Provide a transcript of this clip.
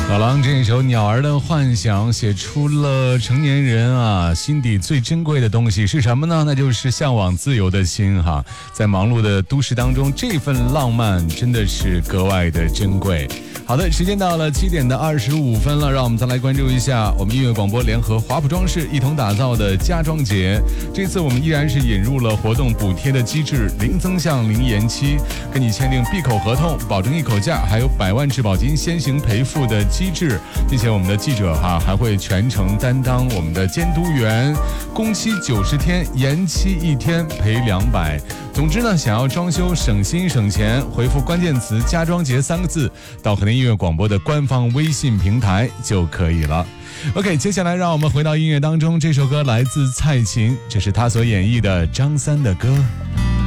老狼这首《鸟儿的幻想》写出了成年人心底最珍贵的东西是什么呢？那就是向往自由的心哈。在忙碌的都市当中，这份浪漫真的是格外的珍贵。好的，时间到了7:25了，让我们再来关注一下我们音乐广播联合华普装饰一同打造的家装节。这次我们依然是引入了活动补贴的机制，零增项零延期，跟你签订闭口合同，保证一口价，还有100万质保金先行赔付的机制，并且我们的记者还会全程担当我们的监督员，工期90天，延期1天赔200。总之呢，想要装修省心省钱，回复关键词家装节3个字到和田音乐广播的官方微信平台就可以了。 OK， 接下来让我们回到音乐当中，这首歌来自蔡琴，这是他所演绎的张三的歌。